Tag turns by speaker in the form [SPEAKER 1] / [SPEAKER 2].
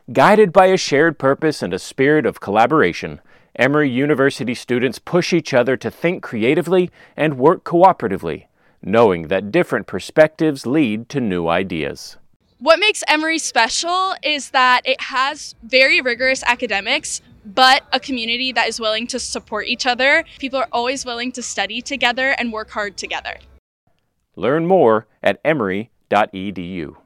[SPEAKER 1] Guided by a shared purpose and a spirit of collaboration, Emory University students push each other to think creatively and work cooperatively, knowing that different perspectives lead to new ideas.
[SPEAKER 2] What makes Emory special is that it has very rigorous academics, but a community that is willing to support each other. People are always willing to study together and work hard together.
[SPEAKER 1] Learn more at emory.edu.